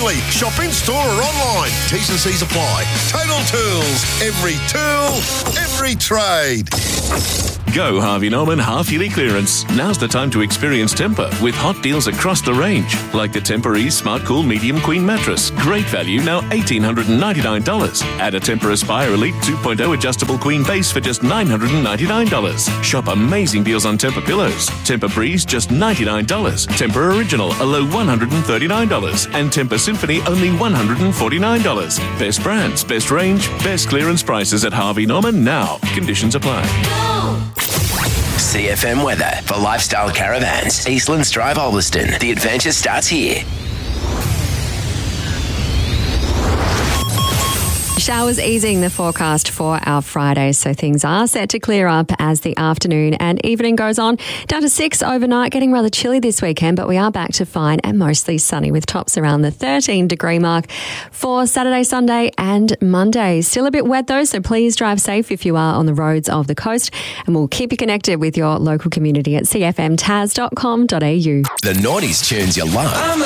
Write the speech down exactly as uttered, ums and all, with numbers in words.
only. Shop in store or online. T's and C's apply. Total Tools. Every tool, every trade. Go Harvey Norman half-yearly clearance. Now's the time to experience Tempur with hot deals across the range. Like the Tempur Ease Smart Cool Medium Queen Mattress. Great value, now one thousand eight hundred ninety-nine dollars. Add a Tempur Aspire Elite two point oh adjustable queen base for just nine hundred ninety-nine dollars. Shop amazing deals on Tempur pillows. Tempur Breeze, just ninety-nine dollars. Tempur Original, a low one hundred thirty-nine dollars. And Tempur Symphony, only one hundred forty-nine dollars. Best brands, best range, best clearance prices at Harvey Norman now. Conditions apply. C F M weather for Lifestyle Caravans. Eastlands Drive, Ulverston. The adventure starts here. Showers easing the forecast for our Friday, so things are set to clear up as the afternoon and evening goes on. Down to six overnight, getting rather chilly this weekend, but we are back to fine and mostly sunny with tops around the thirteen degree mark for Saturday, Sunday and Monday. Still a bit wet though, so please drive safe if you are on the roads of the coast, and we'll keep you connected with your local community at c f m tas dot com dot a u. The noughties tunes you love.